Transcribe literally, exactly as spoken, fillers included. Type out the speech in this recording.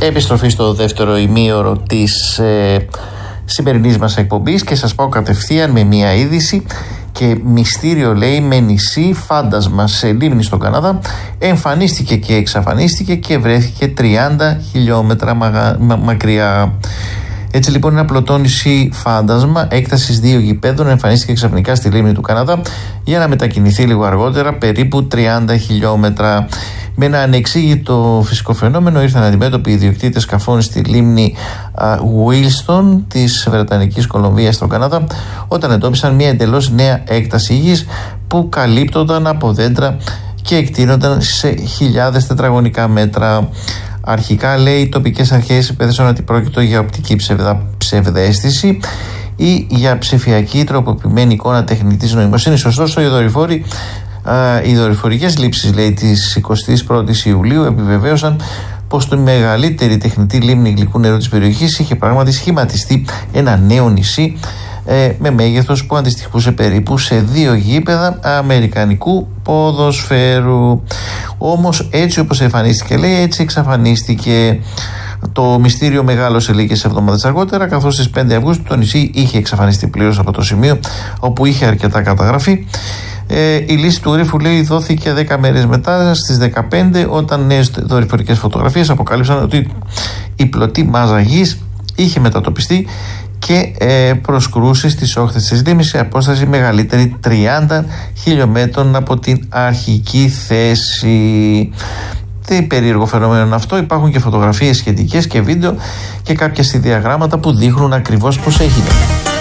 Επιστροφή στο δεύτερο ημίωρο της ε, σημερινής μας εκπομπής και σας πάω κατευθείαν με μία είδηση. Και μυστήριο, λέει, με νησί φάντασμα σε λίμνη στον Καναδά εμφανίστηκε και εξαφανίστηκε και βρέθηκε τριάντα χιλιόμετρα μαγα, μα, μακριά. Έτσι λοιπόν ένα πλωτό νησί φάντασμα έκτασης δύο γηπέδων εμφανίστηκε ξαφνικά στη λίμνη του Καναδά για να μετακινηθεί λίγο αργότερα περίπου τριάντα χιλιόμετρα. Με ένα ανεξήγητο φυσικό φαινόμενο ήρθαν αντιμέτωποι οι ιδιοκτήτες σκαφών στη λίμνη Williston της Βρετανικής Κολομβίας στον Καναδά όταν εντόπισαν μια εντελώς νέα έκταση γης που καλύπτονταν από δέντρα και εκτείνονταν σε χιλιάδες τετραγωνικά μέτρα. Αρχικά, λέει, οι τοπικές αρχές υπέθεσαν ότι πρόκειτο για οπτική ψευδα, ψευδαίσθηση ή για ψηφιακή τροποποιημένη εικόνα τεχνητής νοημοσύνης. Ωστόσο, οι δορυφόροι Uh, οι δορυφορικές λήψεις, λέει, της εικοστής πρώτης Ιουλίου επιβεβαίωσαν πως στη μεγαλύτερη τεχνητή λίμνη γλυκού νερού της περιοχής είχε πράγματι σχηματιστεί ένα νέο νησί ε, με μέγεθος που αντιστοιχούσε περίπου σε δύο γήπεδα αμερικανικού ποδοσφαίρου. Όμως έτσι όπως εμφανίστηκε, λέει, έτσι εξαφανίστηκε. Το μυστήριο μεγάλωσε λίγες εβδομάδες αργότερα, καθώς στις πέντε Αυγούστου το νησί είχε εξαφανιστεί πλήρως από το σημείο όπου είχε αρκετά καταγραφεί. Ε, η λύση του γρίφου, λέει, δόθηκε δέκα μέρες μετά, στις δεκαπέντε, όταν νέες δορυφορικές φωτογραφίες αποκάλυψαν ότι η πλωτή μάζα γης είχε μετατοπιστεί και ε, προσκρούσε στις όχθες της λίμνης σε απόσταση μεγαλύτερη τριάντα χιλιόμετρων από την αρχική θέση. Τι περίεργο φαινόμενο είναι αυτό. Υπάρχουν και φωτογραφίες σχετικές και βίντεο και κάποια διαγράμματα που δείχνουν ακριβώς πώς έγινε.